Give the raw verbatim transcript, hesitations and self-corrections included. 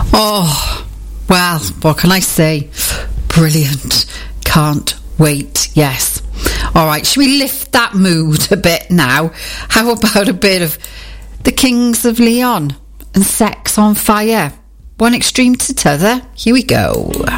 Oh, well, what can I say? Brilliant. Can't wait, yes. All right, should we lift that mood a bit now? How about a bit of The Kings of Leon and Sex on Fire? One extreme to t'other. Here we go.